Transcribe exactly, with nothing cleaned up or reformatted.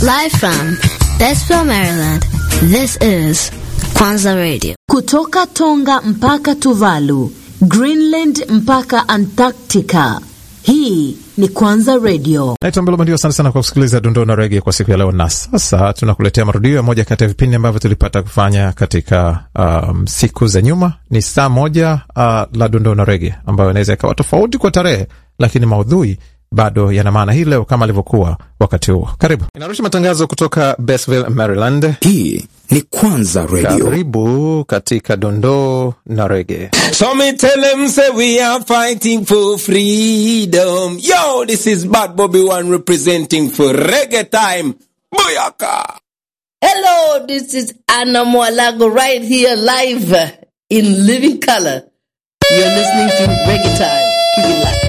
Live from Bessville, Maryland, this is Kwanza Radio. Kutoka Tonga mpaka Tuvalu, Greenland mpaka Antarctica. Hii ni Kwanza Radio. Naitwa Mbelo Mandio, asante sana kwa kusikiliza Dondoo na Reggae kwa siku ya leo. Na sasa tunakuletea marudio ya moja kati ya vipindi ambavyo tulipata kufanya katika um, siku za nyuma. Ni saa moja uh, la Dondoo na Reggae ambayo inaweza ikawa tofauti kwa tarehe, lakini maudhui bado yana maana hii leo kama alivyokuwa wakati huo. Karibu. Inarusha matangazo kutoka Bessville, Maryland. Hii ni Kwanza Radio. Karibu katika Dondoo na Reggae. So me tell them say we are fighting for freedom. Yo, this is Bad Bobby One representing for Reggae Time. Booyaka! Hello, this is Anna Mwalago right here live in living color. You're listening to Reggae Time. Keep it live.